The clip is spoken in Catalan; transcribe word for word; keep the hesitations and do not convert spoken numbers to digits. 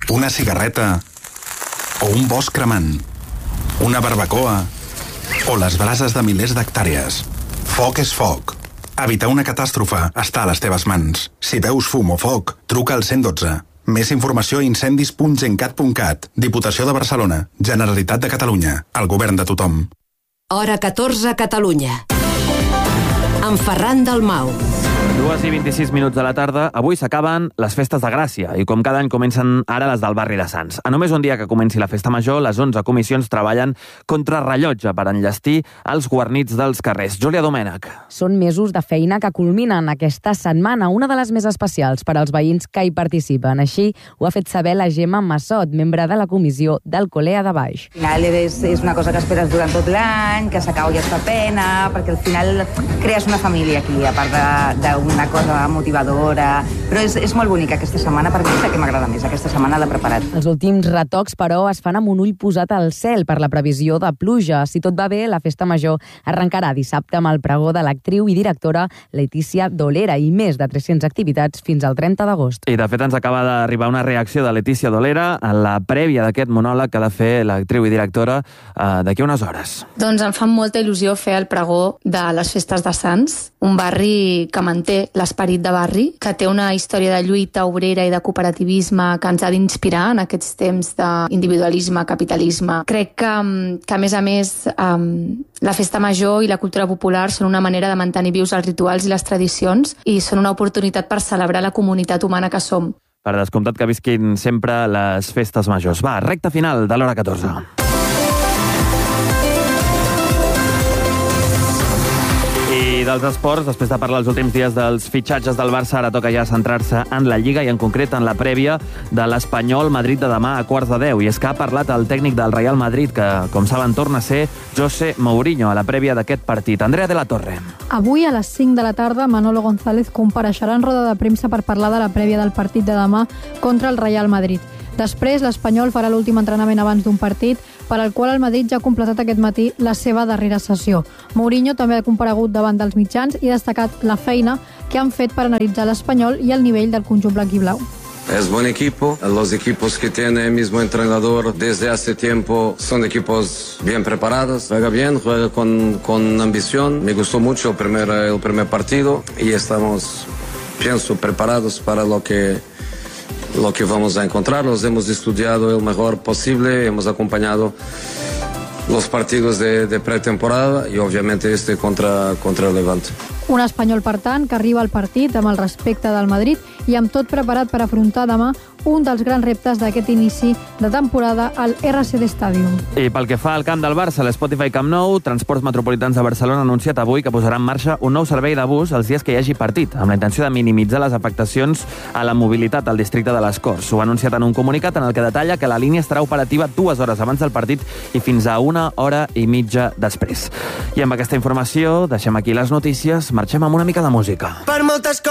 una cigarreta o un bosc cremant, una barbacoa o les brases de milers d'hectàrees. Foc és foc. Evitar una catàstrofe està a les teves mans. Si veus fum o foc, truca al cent i dotze. Més informació a incendis punt gencat punt cat. Diputació de Barcelona. Generalitat de Catalunya. El govern de tothom. Hora catorze, Catalunya. Amb Ferran Dalmau. dues i vint-i-sis minuts de la tarda. Avui s'acaben les festes de Gràcia i com cada any comencen ara les del barri de Sants. A només un dia que comenci la festa major, les onze comissions treballen contra rellotge per enllestir els guarnits dels carrers. Júlia Domènech. Són mesos de feina que culminen aquesta setmana, una de les més especials per als veïns que hi participen. Així ho ha fet saber la Gemma Massot, membre de la comissió d'Alcolea de Baix. Al final és, és una cosa que esperes durant tot l'any, que s'acaba ja esta pena, perquè al final crees una família aquí, a part d'un una cosa motivadora, però és, és molt bonica aquesta setmana, per mi és la que m'agrada més, aquesta setmana l'he preparat. Els últims retocs, però, es fan amb un ull posat al cel per la previsió de pluja. Si tot va bé, la festa major arrencarà dissabte amb el pregó de l'actriu i directora Letícia Dolera i més de tres-centes activitats fins al trenta d'agost. I de fet ens acaba d'arribar una reacció de Letícia Dolera a la prèvia d'aquest monòleg que ha de fer l'actriu i directora eh, d'aquí unes hores. Doncs em fa molta il·lusió fer el pregó de les festes de Sants, un barri que manté l'esperit de barri, que té una història de lluita obrera i de cooperativisme que ens ha d'inspirar en aquests temps d'individualisme, capitalisme. Crec que, que a més a més, um, la festa major i la cultura popular són una manera de mantenir vius els rituals i les tradicions i són una oportunitat per celebrar la comunitat humana que som. Per descomptat que visquin sempre les festes majors. Va, recta final de l'hora catorze. I dels esports, després de parlar els últims dies dels fitxatges del Barça, ara toca ja centrar-se en la Lliga i en concret en la prèvia de l'Espanyol Madrid de demà a quarts de deu. I és que ha parlat el tècnic del Real Madrid, que, com saben, torna a ser José Mourinho a la prèvia d'aquest partit. Andrea de la Torre. Avui a les cinc de la tarda, Manolo González compareixerà en roda de premsa per parlar de la prèvia del partit de demà contra el Real Madrid. Després, l'Espanyol farà l'últim entrenament abans d'un partit, per al qual el Madrid ja ha completat aquest matí la seva darrera sessió. Mourinho també ha comparegut davant dels mitjans i ha destacat la feina que han fet per analitzar l'Espanyol i el nivell del conjunt blanquiblau. Es buen equipo, los equipos que tiene el mismo entrenador desde hace tiempo son equipos bien preparados, juega bien, juega con, con ambición. Me gustó mucho el primer, el primer partido y estamos, pienso, preparados para lo que lo que vamos a encontrar. Los hemos estudiado el mejor posible, hemos acompañado los partidos de, de pretemporada y obviamente este contra, contra el Levante. Un Espanyol, per tant, que arriba al partit amb el respecte del Madrid i amb tot preparat per afrontar demà un dels grans reptes d'aquest inici de temporada al R C D Stadium. I pel que fa al camp del Barça, l'Spotify Camp Nou, Transports Metropolitans de Barcelona ha anunciat avui que posarà en marxa un nou servei de bus els dies que hi hagi partit, amb la intenció de minimitzar les afectacions a la mobilitat al districte de les Corts. Ho ha anunciat en un comunicat en el que detalla que la línia estarà operativa dues hores abans del partit i fins a una hora i mitja després. I amb aquesta informació deixem aquí les notícies, marxem amb una mica de música. Per moltes coses